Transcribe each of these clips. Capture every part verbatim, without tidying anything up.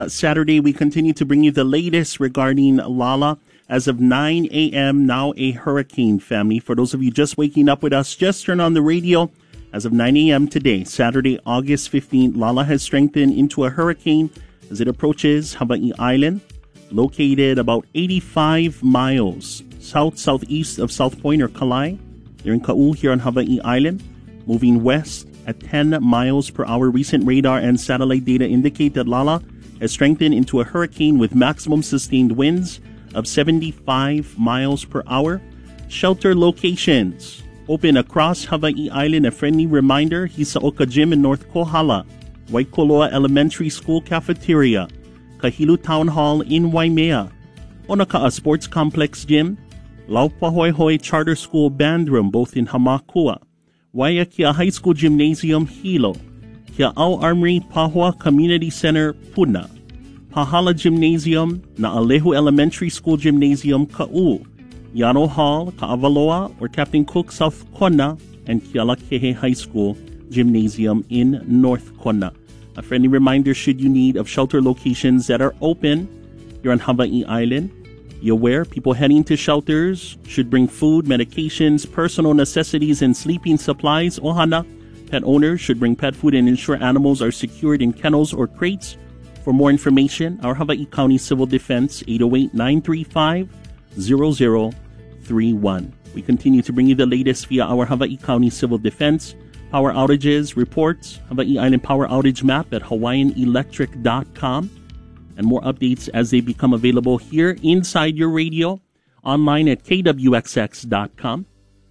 Saturday, we continue to bring you the latest regarding Lala. As of nine a.m., now a hurricane, family. For those of you just waking up with us, just turn on the radio. As of nine a.m. today, Saturday, August fifteenth, Lala has strengthened into a hurricane as it approaches Hawaii Island, located about eighty-five miles south-southeast of South Point or Kalai. They're in Ka'u here on Hawaii Island, moving west at ten miles per hour. Recent radar and satellite data indicate that Lala has strengthened into a hurricane with maximum sustained winds of seventy-five miles per hour. Shelter locations open across Hawaii Island. A friendly reminder, Hisaoka Gym in North Kohala, Waikoloa Elementary School Cafeteria, Kahilu Town Hall in Waimea, Onaka'a Sports Complex Gym, Laupahoehoe Charter School Band Room, both in Hamakua, Waiakea High School Gymnasium, Hilo, Kia'au Armory Pahua Community Center, Puna, Pahala Gymnasium, Na'alehu Elementary School Gymnasium, Ka'u, Yano Hall, Ka'avaloa, or Captain Cook, South Kona, and Kealakehe High School Gymnasium in North Kona. A friendly reminder, should you need of shelter locations that are open, you're on Hawaii Island. You're aware people heading to shelters should bring food, medications, personal necessities, and sleeping supplies. Ohana, pet owners should bring pet food and ensure animals are secured in kennels or crates. For more information, our Hawaii County Civil Defense, eight oh eight, nine three five, zero zero three one. We continue to bring you the latest via our Hawaii County Civil Defense power outages, reports, Hawaii Island power outage map at hawaiian electric dot com, and more updates as they become available here inside your radio, online at k w x x dot com,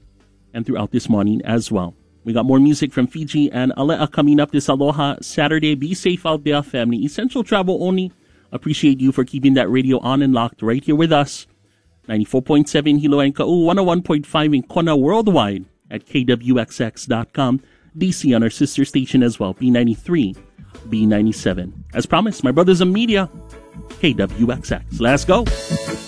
and throughout this morning as well. We got more music from Fiji and Alea coming up this Aloha Saturday. Be safe out there, family. Essential travel only. Appreciate you for keeping that radio on and locked right here with us. ninety-four point seven Hilo and Ka'u, one oh one point five in Kona, worldwide at k w x x dot com. D C on our sister station as well, B ninety-three, B ninety-seven. As promised, my brothers in media, K W X X. Let's go.